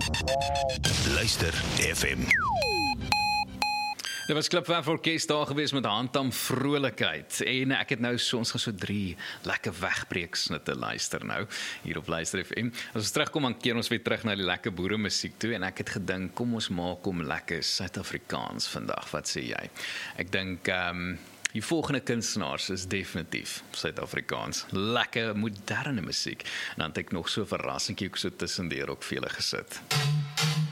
Luister FM. Dit was Klipwerf Orkest daar gewees met handam vrolikheid. En ek het nou ons gaan so 3 lekker wegbreeksnitte luister nou, hier op Luister FM. As ons terugkom, dan keer ons weer terug na die lekker boere musiek toe, en ek het gedink, kom ons maak hom lekker Suid-Afrikaans vandag, wat sê jy? Ek dink, die volgende kunstenaars is definitief Suid-Afrikaans. Lekker moderne musiek. En dan het ek nog so 'n verrassingkie ook so tussendeur ook vir julle gesit.